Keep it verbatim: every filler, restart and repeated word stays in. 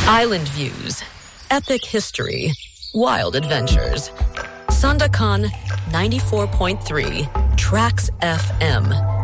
Island views, epic history, wild adventures. Sandakan ninety-four point three Tracks F M.